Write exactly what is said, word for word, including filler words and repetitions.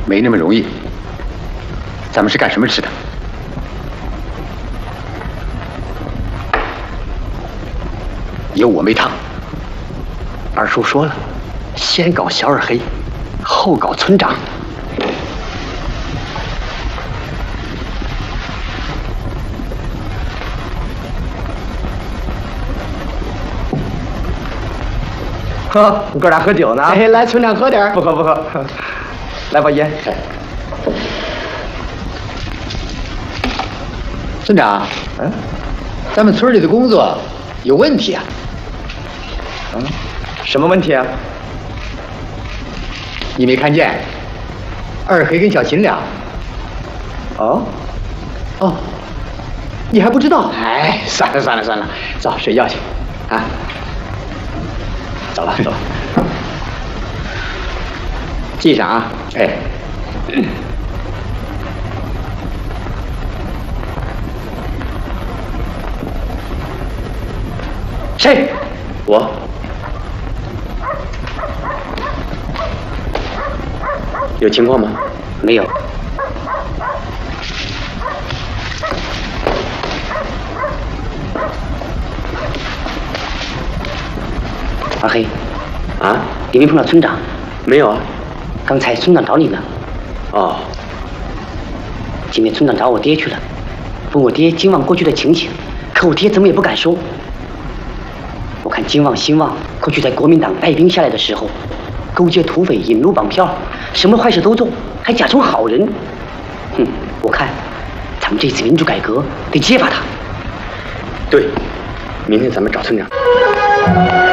没那么容易。咱们是干什么吃的？有我没他。二叔说了，先搞小二黑，后搞村长。 呵，你哥俩喝酒呢？ 哎，来，村长喝点。 不喝不喝，来包烟。 村长，嗯，咱们村里的工作有问题啊。 嗯，什么问题啊？ 你没看见？二黑跟小秦俩。 哦， 哦，你还不知道？哎，算了算了算了，走睡觉去，啊。走了走了，记上啊！哎，谁？ 我。有情况吗？ 没有。二黑， 啊， 有没有碰到村长？ 没有啊， 刚才村长找你呢。 哦， 今天村长找我爹去了，问我爹金旺过去的情形，可我爹怎么也不敢说。我看金旺、兴旺过去在国民党带兵下来的时候，勾结土匪、引路绑票，什么坏事都做，还假装好人。哼，我看咱们这次民主改革得揭发他。 对，明天咱们找村长。